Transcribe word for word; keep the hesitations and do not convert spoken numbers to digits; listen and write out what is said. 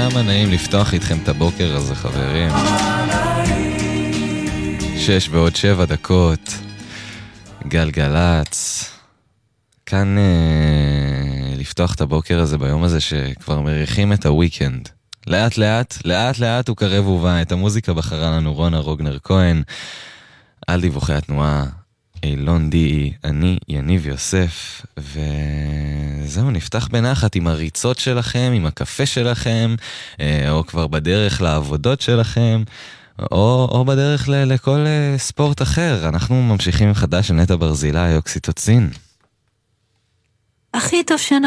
כמה נעים לפתוח איתכם את הבוקר הזה, חברים. שש ועוד שבע דקות. גלגלץ. כאן אה, לפתוח את הבוקר הזה ביום הזה שכבר מריחים את הוויקנד. לאט לאט, לאט לאט הוא קרב ובא. את המוזיקה בחרה לנו רונה רוגנר כהן. על דיווחי התנועה אילון די, אני יניב יוסף, וזהו, נפתח בנחת עם הריצות שלכם, עם הקפה שלכם, או כבר בדרך לעבודות שלכם, או, או בדרך ל, לכל ספורט אחר. אנחנו ממשיכים עם חדש של נטע ברזילי, אוקסיטוצין. הכי טוב שנ...